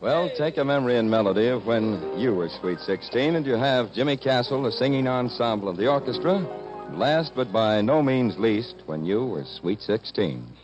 Well, take a memory and melody of when you were Sweet 16, and you have Jimmy Castle, the singing ensemble of the orchestra. And last but by no means least, when you were Sweet 16.